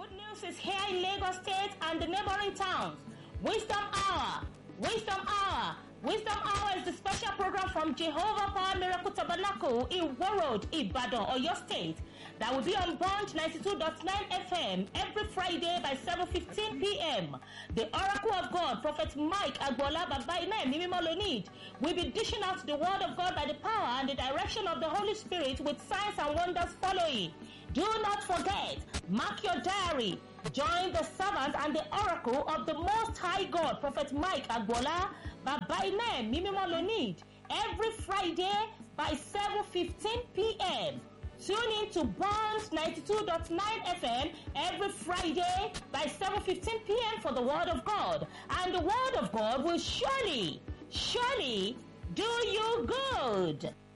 news is here in Lagos State and the neighboring towns. Wisdom Hour. Wisdom Hour. Wisdom Hour is the special program from Jehovah Power Miracle Tabernacle in Warroad, Ibadan, Oyo State. That will be on Bond 92.9 FM every Friday by 7:15 p.m. The Oracle of God, Prophet Mike Agbola Babaina Mimimolonid, will be dishing out the Word of God by the power and the direction of the Holy Spirit with signs and wonders following. Do not forget, mark your diary. Join the servant and the oracle of the Most High God, Prophet Mike Agbola Babaina Mimimolonid, every Friday by 7:15 p.m. Tune in to Bonds 92.9 FM every Friday by 7:15 p.m. for the Word of God. And the Word of God will surely do you good.